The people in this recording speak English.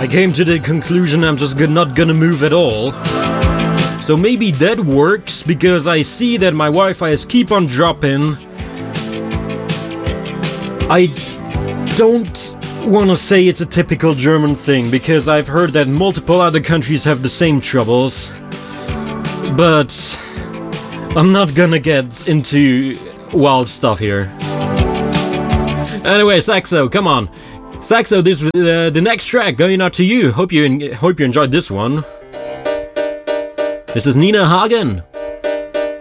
I came to the conclusion I'm just not gonna move at all. So maybe that works, because I see that my Wi-Fi is keep on dropping. I don't want to say it's a typical German thing, because I've heard that multiple other countries have the same troubles. But I'm not gonna get into wild stuff here. Anyway, Saxo, come on. Saxo, this the next track going out to you. Hope you enjoyed this one. This is Nina Hagen.